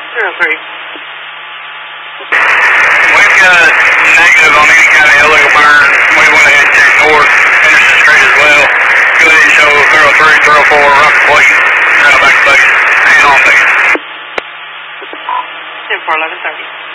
03. We've got negative on any kind of illegal burn. We went ahead and checked north, Henderson Street as well. Go ahead and show 03, 304, rocket plate, back to base, and on base. 10-4, 1130.